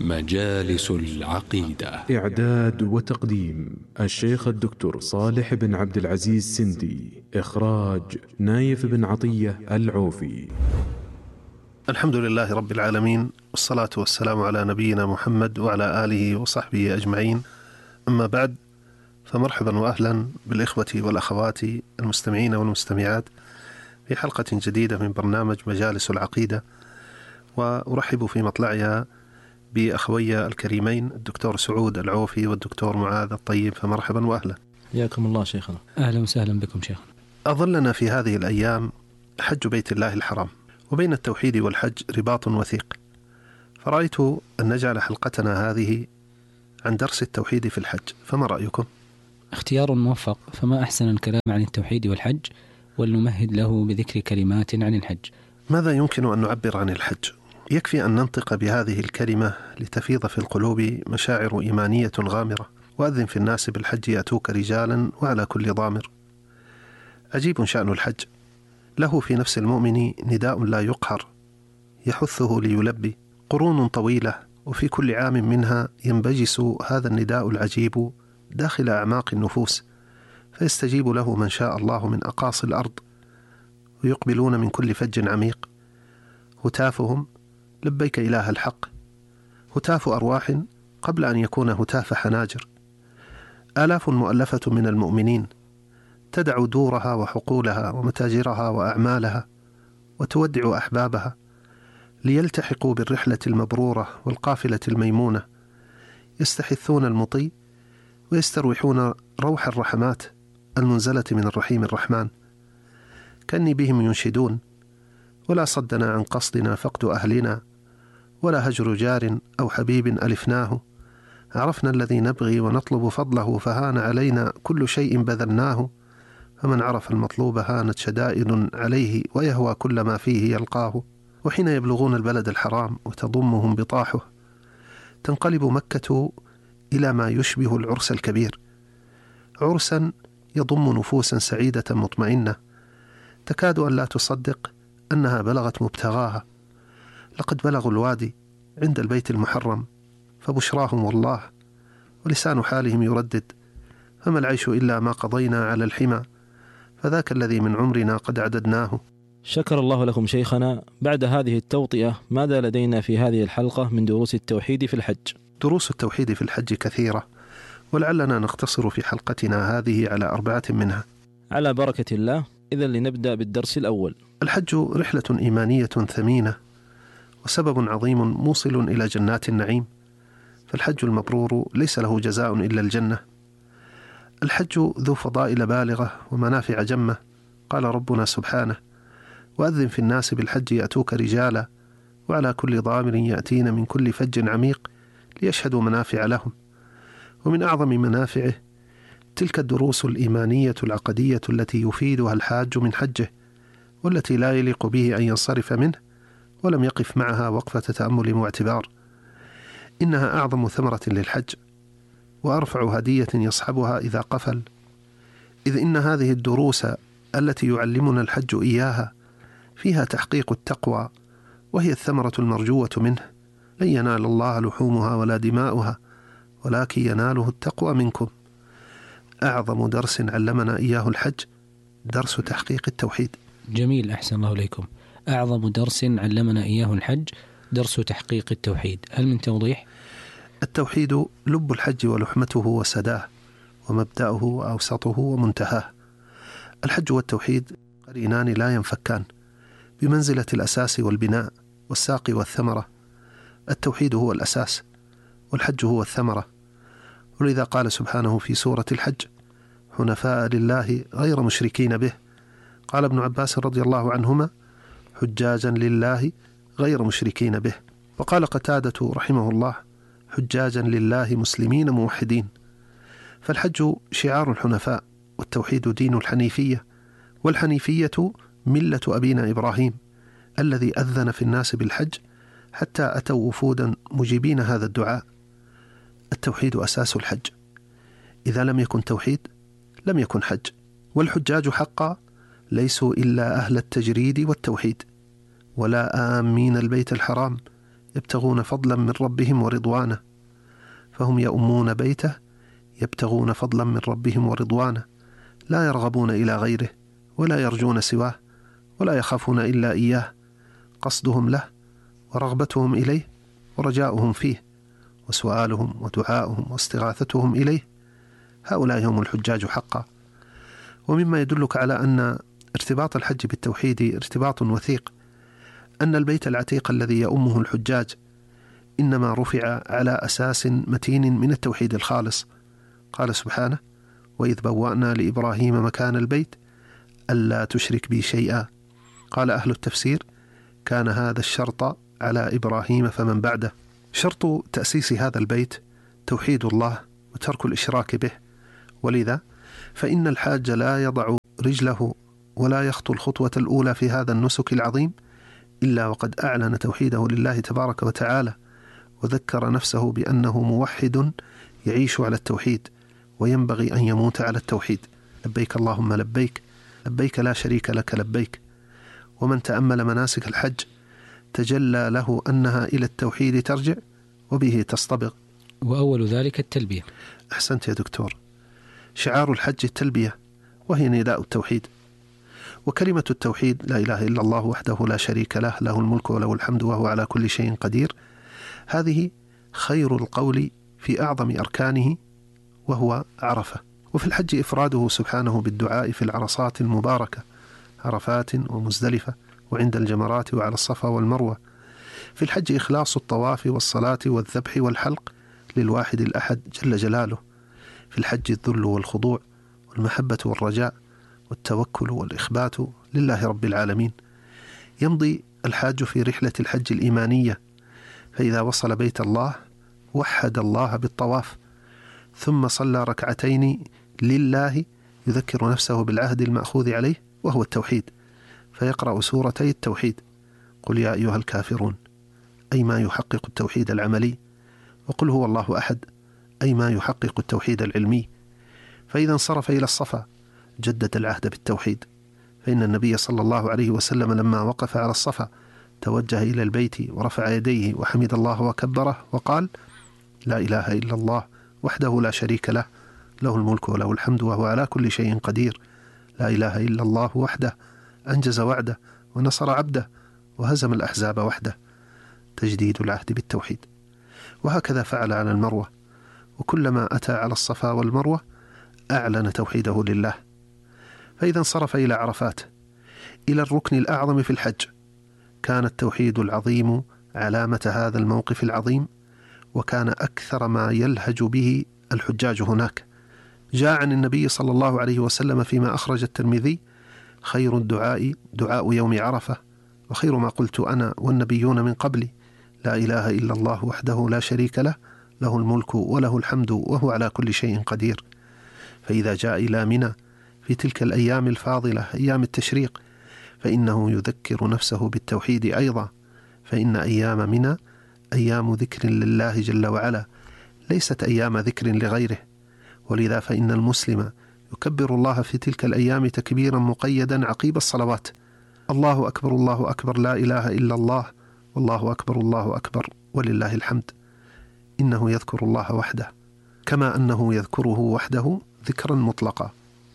مجالس العقيدة. إعداد وتقديم الشيخ الدكتور صالح بن عبد العزيز سندي. إخراج نايف بن عطية العوفي. الحمد لله رب العالمين، والصلاة والسلام على نبينا محمد وعلى آله وصحبه أجمعين. أما بعد، فمرحبا وأهلا بالإخوة والأخوات المستمعين والمستمعات في حلقة جديدة من برنامج مجالس العقيدة، وأرحب في مطلعها بأخوي الكريمين الدكتور سعود العوفي والدكتور معاذ الطيب، فمرحبا وأهلا. حياكم الله شيخنا. أهلا وسهلا بكم شيخنا. أظلنا في هذه الأيام حج بيت الله الحرام، وبين التوحيد والحج رباط وثيق، فرأيت أن نجعل حلقتنا هذه عن درس التوحيد في الحج، فما رأيكم؟ اختيار موفق، فما أحسن الكلام عن التوحيد والحج، ولنمهد له بذكر كلمات عن الحج. ماذا يمكن أن نعبر عن الحج؟ يكفي أن ننطق بهذه الكلمة لتفيض في القلوب مشاعر إيمانية غامرة. وأذن في الناس بالحج يأتوك رجالا وعلى كل ضامر. عجيب شأن الحج، له في نفس المؤمن نداء لا يقهر يحثه ليلبي، قرون طويلة، وفي كل عام منها ينبجس هذا النداء العجيب داخل أعماق النفوس، فيستجيب له من شاء الله من أقاصي الأرض، ويقبلون من كل فج عميق. هتافهم لبيك إله الحق، هتاف أرواح قبل أن يكون هتاف حناجر. آلاف مؤلفة من المؤمنين تدع دورها وحقولها ومتاجرها وأعمالها، وتودع أحبابها ليلتحقوا بالرحلة المبرورة والقافلة الميمونة، يستحثون المطي ويستروحون روح الرحمات المنزلة من الرحيم الرحمن. كأني بهم ينشدون: ولا صدنا عن قصدنا فقد أهلنا، ولا هجر جار أو حبيب ألفناه، عرفنا الذي نبغي ونطلب فضله، فهان علينا كل شيء بذلناه، فمن عرف المطلوب هانت شدائد عليه، ويهوى كل ما فيه يلقاه. وحين يبلغون البلد الحرام وتضمهم بطاحه، تنقلب مكة إلى ما يشبه العرس الكبير، عرسا يضم نفوسا سعيدة مطمئنة، تكاد أن لا تصدق أنها بلغت مبتغاها. لقد بلغوا الوادي عند البيت المحرم، فبشراهم والله، ولسان حالهم يردد: فما العيش إلا ما قضينا على الحمى، فذاك الذي من عمرنا قد عددناه. شكر الله لكم شيخنا. بعد هذه التوطئة، ماذا لدينا في هذه الحلقة من دروس التوحيد في الحج؟ دروس التوحيد في الحج كثيرة، ولعلنا نقتصر في حلقتنا هذه على 4 منها. على بركة الله. إذن لنبدأ بالدرس الأول. الحج رحلة إيمانية ثمينة، وسبب عظيم موصل إلى جنات النعيم، فالحج المبرور ليس له جزاء إلا الجنة. الحج ذو فضائل بالغة ومنافع جمة. قال ربنا سبحانه: وأذن في الناس بالحج يأتوك رجالا وعلى كل ضامر يأتين من كل فج عميق ليشهدوا منافع لهم. ومن أعظم منافعه تلك الدروس الإيمانية العقدية التي يفيدها الحاج من حجه، والتي لا يليق به أن ينصرف منه ولم يقف معها وقفة تأمل واعتبار. إنها أعظم ثمرة للحج، وأرفع هدية يصحبها إذا قفل، إذ إن هذه الدروس التي يعلمنا الحج إياها فيها تحقيق التقوى، وهي الثمرة المرجوة منه. لن ينال الله لحومها ولا دماؤها، ولكن يناله التقوى منكم. أعظم درس علمنا إياه الحج درس تحقيق التوحيد. جميل، أحسن الله إليكم. أعظم درس علمنا إياه الحج درس تحقيق التوحيد، هل من توضيح؟ التوحيد لب الحج ولحمته وسداه، ومبدأه وأوسطه ومنتهاه. الحج والتوحيد قرينان لا ينفكان، بمنزلة الأساس والبناء والساق والثمرة. التوحيد هو الأساس، والحج هو الثمرة. ولذا قال سبحانه في سورة الحج: حنفاء لله غير مشركين به. قال ابن عباس رضي الله عنهما: حجاجا لله غير مشركين به. وقال قتادة رحمه الله: حجاجا لله مسلمين موحدين. فالحج شعار الحنفاء، والتوحيد دين الحنيفية، والحنيفية ملة أبينا إبراهيم الذي أذن في الناس بالحج حتى أتوا وفودا مجيبين هذا الدعاء. التوحيد أساس الحج، إذا لم يكن توحيد لم يكن حج. والحجاج حقا ليسوا إلا أهل التجريد والتوحيد، ولا آمين البيت الحرام يبتغون فضلا من ربهم ورضوانه، فهم يؤمون بيته يبتغون فضلا من ربهم ورضوانه، لا يرغبون إلى غيره ولا يرجون سواه ولا يخافون إلا إياه، قصدهم له ورغبتهم إليه ورجاؤهم فيه وسؤالهم ودعاؤهم واستغاثتهم إليه. هؤلاء هم الحجاج حقا. ومما يدلك على أن ارتباط الحج بالتوحيد ارتباط وثيق أن البيت العتيق الذي يؤمه الحجاج إنما رفع على أساس متين من التوحيد الخالص. قال سبحانه: وإذ بوأنا لإبراهيم مكان البيت ألا تشرك بي شيئا. قال أهل التفسير: كان هذا الشرط على إبراهيم فمن بعده. شرط تأسيس هذا البيت توحيد الله وترك الإشراك به، ولذا فإن الحاج لا يضع رجله ولا يخطو الخطوة الأولى في هذا النسك العظيم إلا وقد أعلن توحيده لله تبارك وتعالى، وذكر نفسه بأنه موحد يعيش على التوحيد وينبغي أن يموت على التوحيد. لبيك اللهم لبيك، لبيك لا شريك لك لبيك. ومن تأمل مناسك الحج تجلى له أنها إلى التوحيد ترجع وبه تصطبغ. وأول ذلك التلبية. أحسنت يا دكتور. شعار الحج التلبية، وهي نداء التوحيد. وكلمة التوحيد لا إله إلا الله وحده لا شريك له، له الملك وله الحمد وهو على كل شيء قدير، هذه خير القول في أعظم أركانه وهو عرفة. وفي الحج إفراده سبحانه بالدعاء في العرصات المباركة، عرفات ومزدلفة وعند الجمرات وعلى الصفا والمروة. في الحج إخلاص الطواف والصلاة والذبح والحلق للواحد الأحد جل جلاله. في الحج الذل والخضوع والمحبة والرجاء والتوكل والإخبات لله رب العالمين. يمضي الحاج في رحلة الحج الإيمانية، فإذا وصل بيت الله وحد الله بالطواف، ثم صلى ركعتين لله يذكر نفسه بالعهد المأخوذ عليه وهو التوحيد، فيقرأ سورتي التوحيد: قل يا أيها الكافرون، أي ما يحقق التوحيد العملي، وقل هو الله أحد، أي ما يحقق التوحيد العلمي. فإذا انصرف إلى الصفا جدد العهد بالتوحيد، فإن النبي صلى الله عليه وسلم لما وقف على الصفا توجه إلى البيت ورفع يديه وحمد الله وكبره وقال: لا إله إلا الله وحده لا شريك له، له الملك وله الحمد وهو على كل شيء قدير. لا إله إلا الله وحده أنجز وعده ونصر عبده وهزم الأحزاب وحده. تجديد العهد بالتوحيد. وهكذا فعل على المروة، وكلما أتى على الصفا والمروة أعلن توحيده لله. فإذا انصرف إلى عرفات إلى الركن الأعظم في الحج، كان التوحيد العظيم علامة هذا الموقف العظيم، وكان أكثر ما يلهج به الحجاج هناك. جاء عن النبي صلى الله عليه وسلم فيما أخرج الترمذي: خير الدعاء دعاء يوم عرفة، وخير ما قلت أنا والنبيون من قبلي، لا إله إلا الله وحده لا شريك له، له الملك وله الحمد وهو على كل شيء قدير. فإذا جاء إلى منى في تلك الأيام الفاضلة أيام التشريق فإنه يذكر نفسه بالتوحيد أيضا، فإن أيام منى أيام ذكر لله جل وعلا، ليست أيام ذكر لغيره. ولذا فإن المسلم يكبر الله في تلك الأيام تكبيرا مقيدا عقيب الصلوات: الله أكبر الله أكبر لا إله إلا الله، والله أكبر الله أكبر ولله الحمد. إنه يذكر الله وحده كما أنه يذكره وحده ذكرا مطلقا.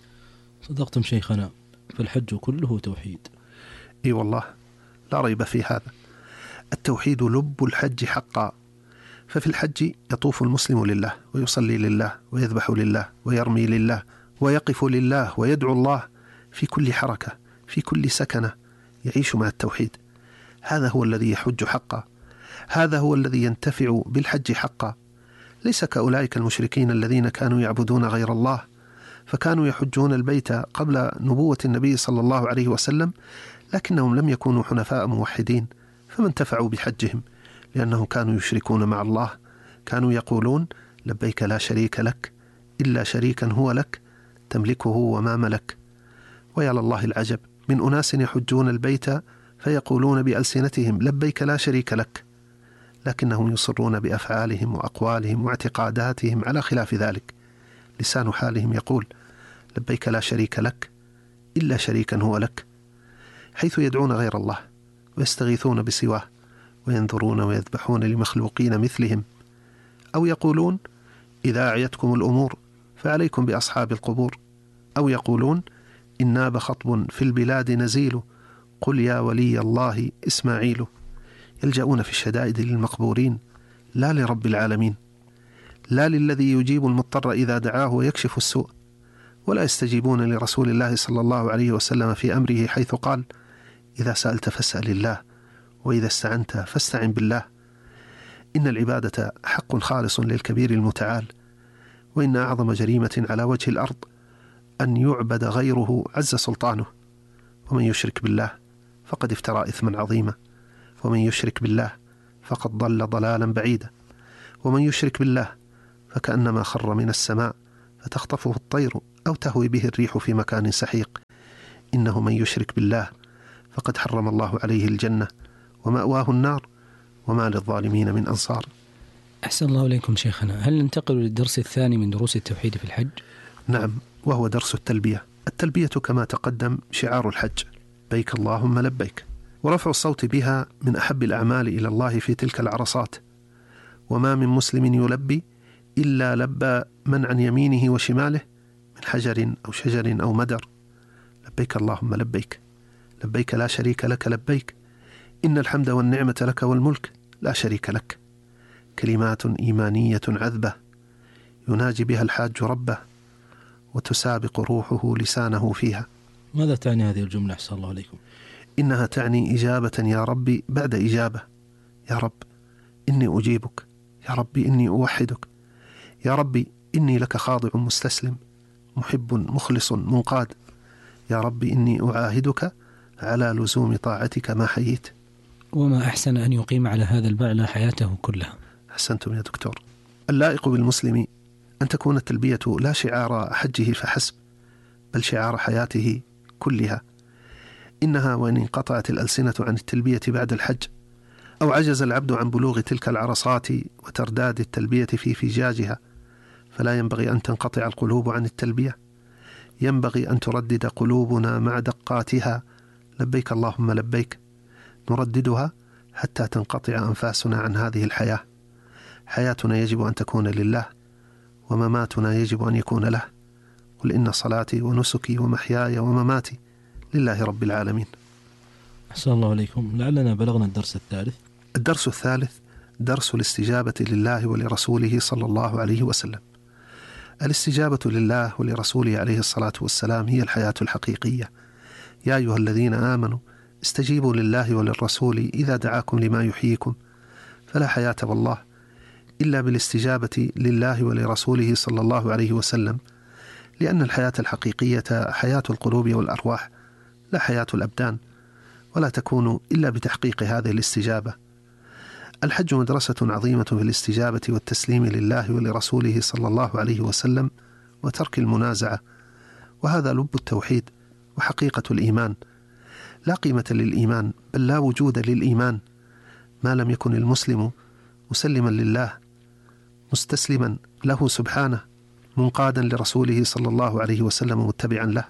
صدقتم شيخنا، فالحج كله توحيد. إي والله لا ريب في هذا. التوحيد لب الحج حقا. ففي الحج يطوف المسلم لله ويصلي لله ويذبح لله ويرمي لله ويقف لله ويدعو الله في كل حركة في كل سكنة، يعيش مع التوحيد. هذا هو الذي يحج حقا، هذا هو الذي ينتفع بالحج حقا. ليس كأولئك المشركين الذين كانوا يعبدون غير الله، فكانوا يحجون البيت قبل نبوة النبي صلى الله عليه وسلم، لكنهم لم يكونوا حنفاء موحدين، فما انتفعوا بحجهم، لأنهم كانوا يشركون مع الله. كانوا يقولون: لبيك لا شريك لك إلا شريكا هو لك تملكه وما ملك. ويا لله العجب من أناس يحجون البيت فيقولون بألسنتهم: لبيك لا شريك لك، لكنهم يصرون بأفعالهم وأقوالهم واعتقاداتهم على خلاف ذلك. لسان حالهم يقول: لبيك لا شريك لك إلا شريكا هو لك، حيث يدعون غير الله ويستغيثون بسواه وينذرون ويذبحون لمخلوقين مثلهم، أو يقولون إذا أعيتكم الأمور فعليكم بأصحاب القبور، أو يقولون إن ناب خطب في البلاد نزيل، قل يا ولي الله إسماعيل. يلجؤون في الشدائد للمقبورين لا لرب العالمين، لا للذي يجيب المضطر إذا دعاه ويكشف السوء، ولا يستجيبون لرسول الله صلى الله عليه وسلم في أمره حيث قال إذا سألت فاسأل الله وإذا استعنت فاستعن بالله. إن العبادة حق خالص للكبير المتعال، وإن أعظم جريمة على وجه الأرض أن يعبد غيره عز سلطانه، ومن يشرك بالله فقد افترى إثما عظيما، ومن يشرك بالله فقد ضل ضلالا بعيدا، ومن يشرك بالله فكأنما خر من السماء فتخطفه الطير أو تهوي به الريح في مكان سحيق. إنه من يشرك بالله فقد حرم الله عليه الجنة ومأواه النار وما للظالمين من أنصار. أحسن الله إليكم شيخنا. هل ننتقل للدرس الثاني من دروس التوحيد في الحج؟ نعم، وهو درس التلبية. التلبية كما تقدم شعار الحج، لبيك اللهم لبيك، ورفع الصوت بها من أحب الأعمال إلى الله في تلك العرصات. وما من مسلم يلبي إلا لبى من عن يمينه وشماله من حجر أو شجر أو مدر. لبيك اللهم لبيك، لبيك لا شريك لك لبيك، إن الحمد والنعمة لك والملك لا شريك لك. كلمات إيمانية عذبة يناجي بها الحاج ربه، وتسابق روحه لسانه فيها. ماذا تعني هذه الجملة أحسن الله عليكم؟ إنها تعني إجابة يا ربي بعد إجابة. يا رب إني أجيبك، يا ربي إني أوحدك، يا ربي إني لك خاضع مستسلم محب مخلص منقاد، يا ربي إني أعاهدك على لزوم طاعتك ما حييت. وما أحسن أن يقيم على هذا المعنى حياته كلها. أحسنتم يا دكتور. اللائق بالمسلم أن تكون التلبية لا شعار حجه فحسب، بل شعار حياته كلها. إنها وإن انقطعت الألسنة عن التلبية بعد الحج، أو عجز العبد عن بلوغ تلك العرصات وترداد التلبية في فجاجها، فلا ينبغي أن تنقطع القلوب عن التلبية. ينبغي أن تردد قلوبنا مع دقاتها لبيك اللهم لبيك، نرددها حتى تنقطع أنفاسنا عن هذه الحياة. حياتنا يجب أن تكون لله، ومماتنا يجب أن يكون له. قل إن صلاتي ونسكي ومحياي ومماتي لله رب العالمين. أحسن الله عليكم. لعلنا بلغنا الدرس الثالث. الدرس الثالث درس الاستجابة لله ولرسوله صلى الله عليه وسلم. الاستجابة لله ولرسوله عليه الصلاة والسلام هي الحياة الحقيقية. يا أيها الذين آمنوا استجيبوا لله وللرسول إذا دعاكم لما يحييكم، فلا حياة والله إلا بالاستجابة لله ولرسوله صلى الله عليه وسلم، لأن الحياة الحقيقية حياة القلوب والأرواح لا حياة الأبدان، ولا تكون إلا بتحقيق هذه الاستجابة. الحج مدرسة عظيمة في الاستجابة والتسليم لله ولرسوله صلى الله عليه وسلم وترك المنازعة، وهذا لب التوحيد وحقيقة الإيمان. لا قيمة للإيمان، بل لا وجود للإيمان ما لم يكن المسلم مسلما لله مستسلما له سبحانه، منقادا لرسوله صلى الله عليه وسلم متبعا له.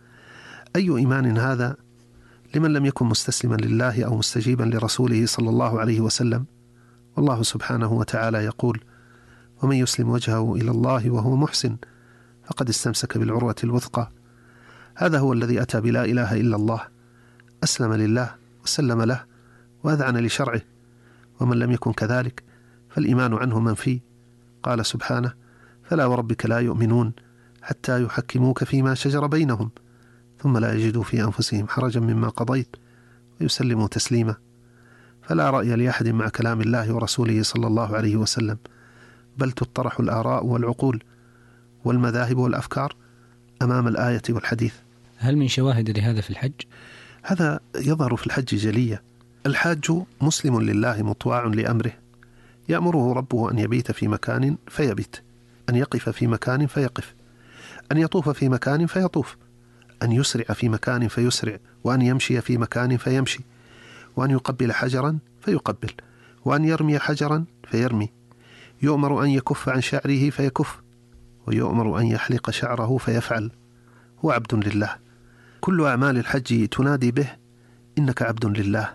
أي إيمان هذا لمن لم يكن مستسلما لله أو مستجيبا لرسوله صلى الله عليه وسلم؟ والله سبحانه وتعالى يقول: ومن يسلم وجهه إلى الله وهو محسن فقد استمسك بالعروة الوثقى. هذا هو الذي أتى بلا إله إلا الله، أسلم لله وسلم له وأذعن لشرعه. ومن لم يكن كذلك فالإيمان عنه منفي. قال سبحانه: فلا وربك لا يؤمنون حتى يحكموك فيما شجر بينهم ثم لا يجدوا في أنفسهم حرجا مما قضيت ويسلموا تسليما. فلا رأي لأحد مع كلام الله ورسوله صلى الله عليه وسلم، بل تطرح الآراء والعقول والمذاهب والأفكار أمام الآية والحديث. هل من شواهد لهذا في الحج؟ هذا يظهر في الحج جلية. الحاج مسلم لله مطواع لأمره، يأمره ربه أن يبيت في مكان فيبيت، أن يقف في مكان فيقف، أن يطوف في مكان فيطوف، أن يسرع في مكان فيسرع، وأن يمشي في مكان فيمشي، وأن يقبل حجرا فيقبل، وأن يرمي حجرا فيرمي. يؤمر أن يكف عن شعره فيكف، ويؤمر أن يحلق شعره فيفعل. هو عبد لله. كل أعمال الحج تنادي به: إنك عبد لله،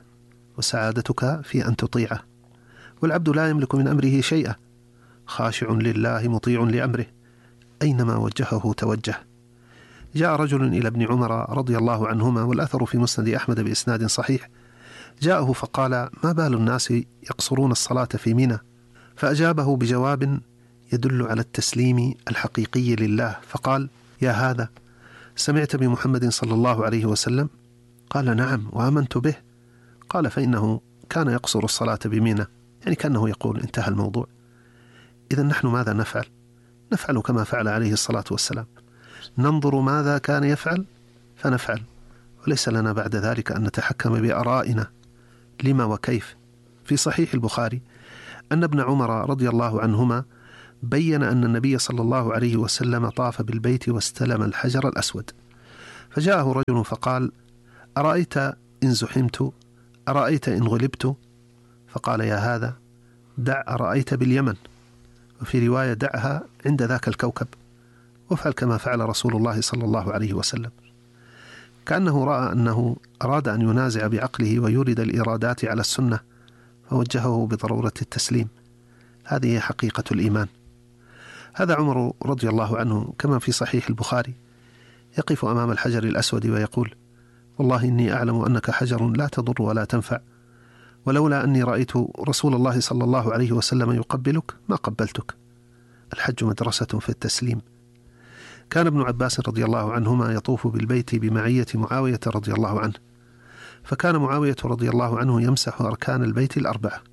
وسعادتك في أن تطيعه. والعبد لا يملك من أمره شيئا، خاشع لله مطيع لأمره، أينما وجهه توجه. جاء رجل إلى ابن عمر رضي الله عنهما، والأثر في مسند أحمد بإسناد صحيح، جاءه فقال: ما بال الناس يقصرون الصلاة في منى؟ فأجابه بجواب يدل على التسليم الحقيقي لله، فقال: يا هذا، سمعت بمحمد صلى الله عليه وسلم؟ قال: نعم، وآمنت به. قال: فإنه كان يقصر الصلاة بمنى، يعني كأنه يقول انتهى الموضوع. إذن نحن ماذا نفعل؟ نفعل كما فعل عليه الصلاة والسلام، ننظر ماذا كان يفعل فنفعل، وليس لنا بعد ذلك أن نتحكم بآرائنا لما وكيف. في صحيح البخاري أن ابن عمر رضي الله عنهما بين أن النبي صلى الله عليه وسلم طاف بالبيت واستلم الحجر الأسود، فجاءه رجل فقال: أرأيت إن زحمت؟ أرأيت إن غلبت؟ فقال: يا هذا، دع أرأيت باليمن، وفي رواية دعها عند ذاك الكوكب، وافعل كما فعل رسول الله صلى الله عليه وسلم. كأنه رأى أنه أراد أن ينازع بعقله ويورد الإرادات على السنة، فوجهه بضرورة التسليم. هذه حقيقة الإيمان. هذا عمر رضي الله عنه كما في صحيح البخاري، يقف أمام الحجر الأسود ويقول: والله إني أعلم أنك حجر لا تضر ولا تنفع، ولولا أني رأيت رسول الله صلى الله عليه وسلم يقبلك ما قبلتك. الحج مدرسة في التسليم. كان ابن عباس رضي الله عنهما يطوف بالبيت بمعية معاوية رضي الله عنه، فكان معاوية رضي الله عنه يمسح أركان البيت الأربعة،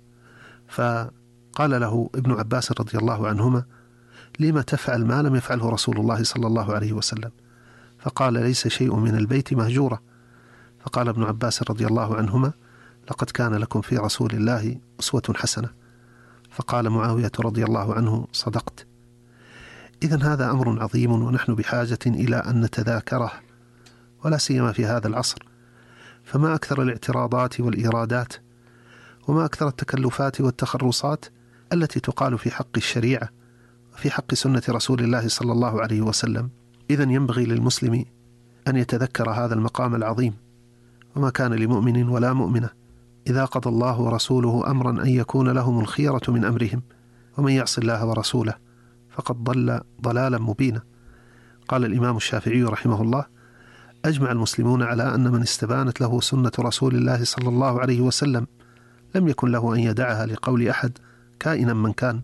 فقال له ابن عباس رضي الله عنهما: لما تفعل ما لم يفعله رسول الله صلى الله عليه وسلم؟ فقال: ليس شيء من البيت مهجورا. فقال ابن عباس رضي الله عنهما: لقد كان لكم في رسول الله أسوة حسنة. فقال معاوية رضي الله عنه: صدقت. إذن هذا أمر عظيم، ونحن بحاجة إلى أن نتذاكره، ولا سيما في هذا العصر، فما أكثر الاعتراضات والإيرادات، وما أكثر التكلفات والتخرصات التي تقال في حق الشريعة وفي حق سنة رسول الله صلى الله عليه وسلم. إذن ينبغي للمسلم أن يتذكر هذا المقام العظيم، وما كان لمؤمن ولا مؤمنة إذا قضى الله ورسوله أمرا أن يكون لهم الخيرة من أمرهم، ومن يعص الله ورسوله فقد ضل ضلالا مبينا. قال الإمام الشافعي رحمه الله: أجمع المسلمون على أن من استبانت له سنة رسول الله صلى الله عليه وسلم لم يكن له أن يدعها لقول أحد كائنا من كان.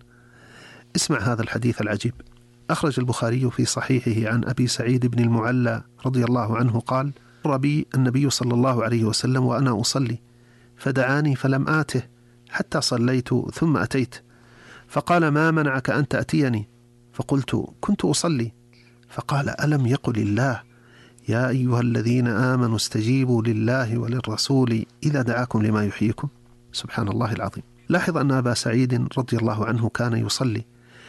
اسمع هذا الحديث العجيب. أخرج البخاري في صحيحه عن أبي سعيد بن المعلى رضي الله عنه قال: مر بي النبي صلى الله عليه وسلم وأنا أصلي، فدعاني فلم آته حتى صليت ثم أتيت، فقال: ما منعك أن تأتيني؟ فقلت: كنت أصلي. فقال: ألم يقل الله: يا أيها الذين آمنوا استجيبوا لله وللرسول إذا دعاكم لما يحييكم؟ سبحان الله العظيم. لاحظ أن أبا سعيد رضي الله عنه كان يصلي،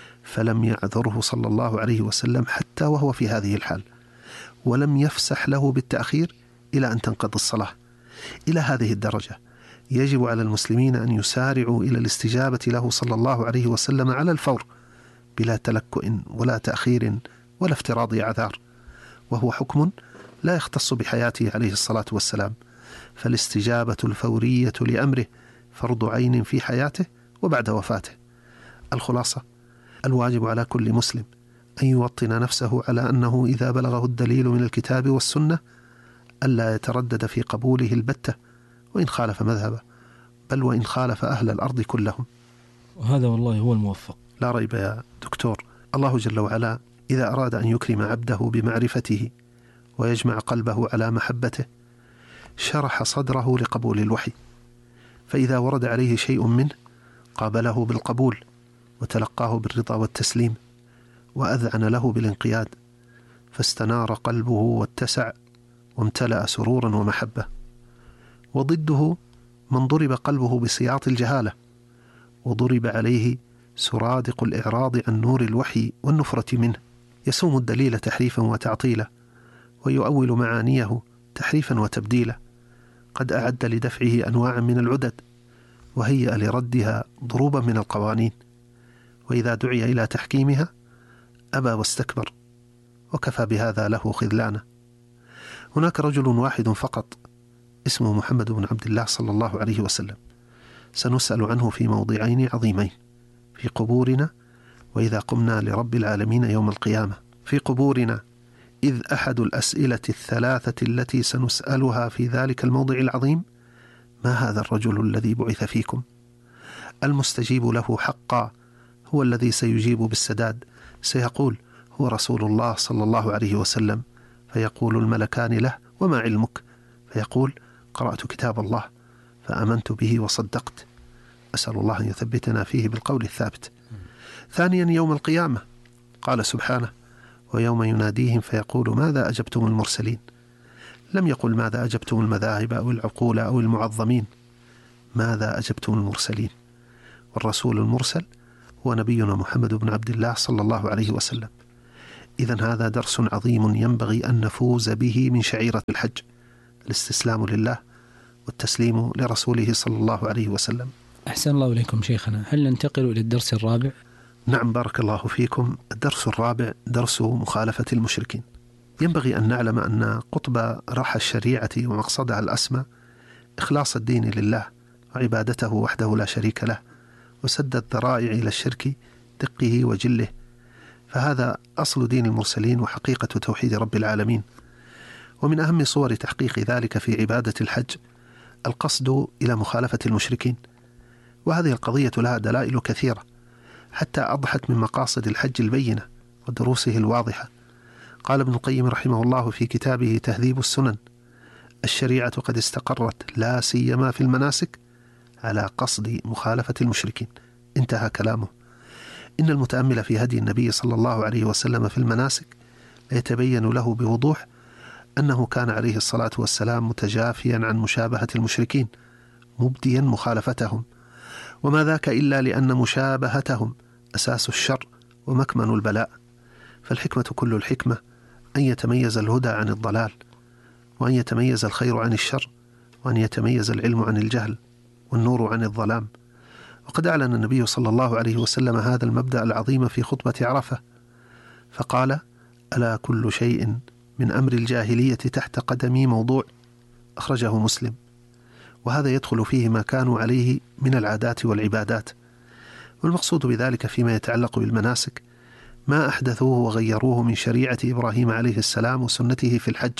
فلم يعذره صلى الله عليه وسلم حتى وهو في هذه الحال، ولم يفسح له بالتأخير إلى أن تنقضي الصلاة. إلى هذه الدرجة يجب على المسلمين أن يسارعوا إلى الاستجابة له صلى الله عليه وسلم على الفور، بلا تلكؤ ولا تأخير ولا افتراض أعذار، وهو حكم لا يختص بحياته عليه الصلاة والسلام، فالاستجابة الفورية لأمره فرض عين في حياته وبعد وفاته. الخلاصة: الواجب على كل مسلم أن يوطن نفسه على أنه إذا بلغه الدليل من الكتاب والسنة ألا يتردد في قبوله البتة، وإن خالف مذهبه، بل وإن خالف أهل الأرض كلهم. وهذا والله هو الموفق. لا ريب يا دكتور. الله جل وعلا إذا أراد أن يكرم عبده بمعرفته ويجمع قلبه على محبته شرح صدره لقبول الوحي، فإذا ورد عليه شيء منه قابله بالقبول وتلقاه بالرضا والتسليم، وأذعن له بالانقياد، فاستنار قلبه واتسع وامتلأ سرورا ومحبة. وضده من ضرب قلبه بسياط الجهالة، وضرب عليه سرادق الإعراض عن نور الوحي والنفرة منه، يسوم الدليل تحريفا وتعطيلا، ويؤول معانيه تحريفا وتبديلا، قد أعد لدفعه أنواعا من العدد، وهيأ لردها ضروبا من القوانين، وإذا دعي إلى تحكيمها أبى واستكبر، وكفى بهذا له خذلانا. هناك رجل واحد فقط اسمه محمد بن عبد الله صلى الله عليه وسلم، سنسأل عنه في موضعين عظيمين: في قبورنا، وإذا قمنا لرب العالمين يوم القيامة. في قبورنا إذ أحد الأسئلة الثلاثة التي سنسألها في ذلك الموضع العظيم: ما هذا الرجل الذي بعث فيكم؟ المستجيب له حقا هو الذي سيجيب بالسداد، سيقول: هو رسول الله صلى الله عليه وسلم. فيقول الملكان له: وما علمك؟ فيقول: قرأت كتاب الله فآمنت به وصدقت. أسأل الله أن يثبتنا فيه بالقول الثابت. ثانيا يوم القيامة قال سبحانه: ويوم يناديهم فيقول: ماذا أجبتم المرسلين؟ لم يقل ماذا أجبتم المذاهب أو العقول أو المعظمين، ماذا أجبتم المرسلين؟ والرسول المرسل هو نبينا محمد بن عبد الله صلى الله عليه وسلم. إذن هذا درس عظيم ينبغي أن نفوز به من شعيرة الحج: الاستسلام لله والتسليم لرسوله صلى الله عليه وسلم. أحسن الله إليكم شيخنا، هل ننتقل إلى الدرس الرابع؟ نعم بارك الله فيكم. الدرس الرابع درس مخالفة المشركين. ينبغي أن نعلم أن قطب رحى الشريعة ومقصدها الأسمى إخلاص الدين لله وعبادته وحده لا شريك له، وسد الذرائع إلى الشرك دقه وجله، فهذا أصل دين المرسلين وحقيقة توحيد رب العالمين. ومن أهم صور تحقيق ذلك في عبادة الحج القصد إلى مخالفة المشركين، وهذه القضية لها دلائل كثيرة حتى أضحت من مقاصد الحج البينة ودروسه الواضحة. قال ابن القيم رحمه الله في كتابه تهذيب السنن: الشريعة قد استقرت لا سيما في المناسك على قصد مخالفة المشركين. انتهى كلامه. إن المتأمل في هدي النبي صلى الله عليه وسلم في المناسك يتبين له بوضوح أنه كان عليه الصلاة والسلام متجافيا عن مشابهة المشركين، مبديا مخالفتهم، وما ذاك إلا لأن مشابهتهم أساس الشر ومكمن البلاء. فالحكمة كل الحكمة أن يتميز الهدى عن الضلال، وأن يتميز الخير عن الشر، وأن يتميز العلم عن الجهل، والنور عن الظلام. وقد أعلن النبي صلى الله عليه وسلم هذا المبدأ العظيم في خطبة عرفة، فقال: ألا كل شيء من أمر الجاهلية تحت قدمي موضوع. أخرجه مسلم. وهذا يدخل فيه ما كانوا عليه من العادات والعبادات. والمقصود بذلك فيما يتعلق بالمناسك ما أحدثوه وغيروه من شريعة إبراهيم عليه السلام وسنته في الحج،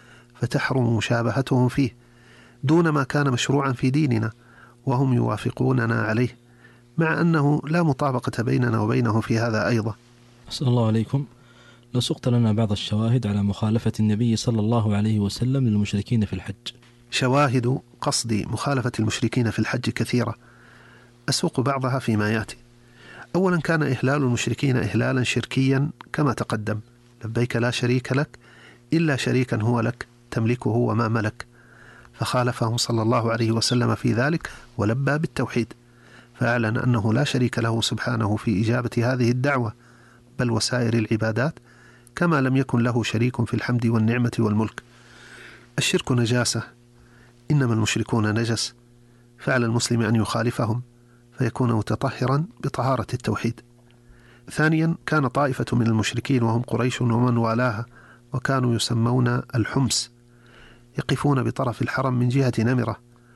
فتحرم مشابهتهم فيه دون ما كان مشروعا في ديننا وهم يوافقوننا عليه، مع أنه لا مطابقة بيننا وبينه في هذا أيضا. أسأل الله عليكم، لو سقت لنا بعض الشواهد على مخالفة النبي صلى الله عليه وسلم للمشركين في الحج. شواهد قصد مخالفة المشركين في الحج كثيرة، أسوق بعضها فيما يأتي. أولا، كان إهلال المشركين إهلالا شركيا كما تقدم: لبيك لا شريك لك إلا شريكا هو لك تملكه وما ملك. فخالفهم صلى الله عليه وسلم في ذلك ولبى بالتوحيد، فأعلن أنه لا شريك له سبحانه في إجابة هذه الدعوة بل وسائر العبادات، كما لم يكن له شريك في الحمد والنعمة والملك. الشرك نجاسة، إنما المشركون نجس، فعلى المسلم أن يخالفهم فيكون متطهرا بطهارة التوحيد. ثانيا، كان طائفة من المشركين وهم قريش ومن والاها، وكانوا يسمون الحمس، يقفون بطرف الحرم من جهة نمرة،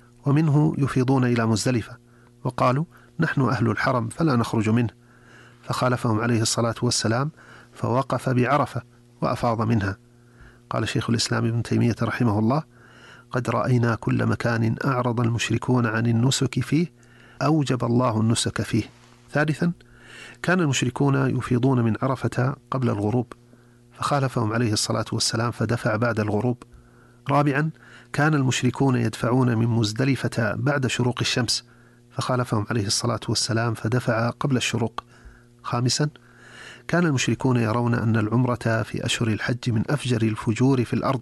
ومنه يفيضون إلى مزدلفة، وقالوا: نحن أهل الحرم فلا نخرج منه. فخالفهم عليه الصلاة والسلام فوقف بعرفة وأفاض منها. قال شيخ الإسلام ابن تيمية رحمه الله: قد رأينا كل مكان أعرض المشركون عن النسك فيه أوجب الله النسك فيه. ثالثا، كان المشركون يفيضون من عرفة قبل الغروب، فخالفهم عليه الصلاة والسلام فدفع بعد الغروب. رابعا، كان المشركون يدفعون من مزدلفة بعد شروق الشمس، فخالفهم عليه الصلاة والسلام فدفع قبل الشروق. خامسا، كان المشركون يرون أن العمرة في أشهر الحج من أفجر الفجور في الأرض،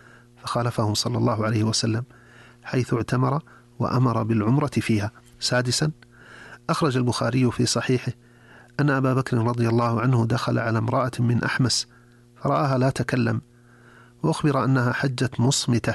فخالفهم صلى الله عليه وسلم حيث اعتمر وأمر بالعمرة فيها. سادسا، أخرج البخاري في صحيحه أن أبا بكر رضي الله عنه دخل على امرأة من أحمس فرآها لا تكلم، وأخبر أنها حجت مصمتة،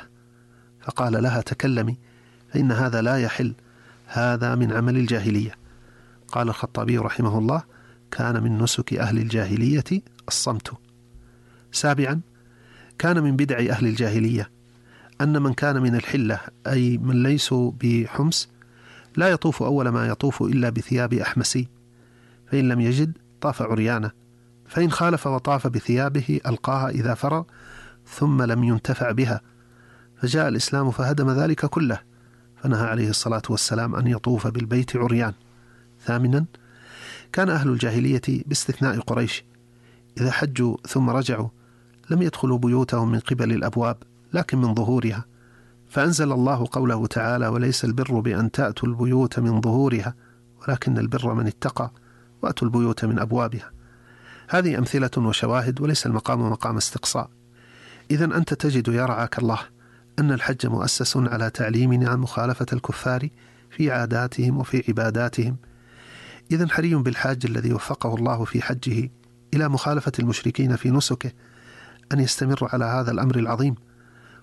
فقال لها: تكلمي فإن هذا لا يحل، هذا من عمل الجاهلية. قال الخطابي رحمه الله: كان من نسك أهل الجاهلية الصمت. سابعا، كان من بدع أهل الجاهلية أن من كان من الحلة أي من ليسوا بحمس لا يطوف أول ما يطوف إلا بثياب أحمسي، فإن لم يجد طاف عريانة، فإن خالف وطاف بثيابه ألقاها إذا فرغ ثم لم ينتفع بها، فجاء الإسلام فهدم ذلك كله، فنهى عليه الصلاة والسلام أن يطوف بالبيت عريان. ثامنا، كان أهل الجاهلية باستثناء قريش إذا حجوا ثم رجعوا لم يدخلوا بيوتهم من قبل الأبواب لكن من ظهورها، فأنزل الله قوله تعالى: وليس البر بأن تأتوا البيوت من ظهورها ولكن البر من اتقى وأتوا البيوت من أبوابها. هذه أمثلة وشواهد وليس المقام مقام استقصاء. إذن أنت تجد يا رعاك الله أن الحج مؤسس على تعليمنا عن مخالفة الكفار في عاداتهم وفي عباداتهم. إذن حري بالحاج الذي وفقه الله في حجه إلى مخالفة المشركين في نسكه أن يستمر على هذا الأمر العظيم،